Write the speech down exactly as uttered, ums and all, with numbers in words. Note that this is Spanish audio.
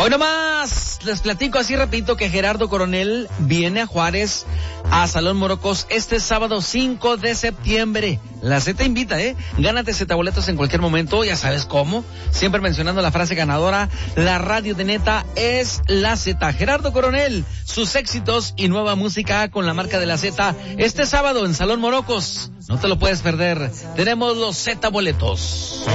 Hoy nomás les platico así repito que Gerardo Coronel viene a Juárez a Salón Morocos este sábado cinco de septiembre. La Z invita, ¿eh? Gánate Z boletos en cualquier momento, ya sabes cómo. Siempre mencionando la frase ganadora, la radio de neta es la Z. Gerardo Coronel, sus éxitos y nueva música con la marca de la Z este sábado en Salón Morocos. No te lo puedes perder. Tenemos los Z boletos.